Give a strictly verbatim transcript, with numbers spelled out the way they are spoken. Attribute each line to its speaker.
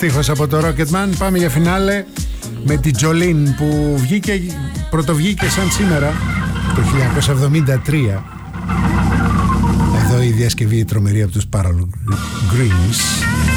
Speaker 1: στίχος από το Rocketman. Πάμε για φινάλε με τη Jolene που βγήκε, πρωτοβγήκε σαν σήμερα το χίλια εννιακόσια εβδομήντα τρία. Εδώ η διασκευή η τρομερή από τους Parallel Greens.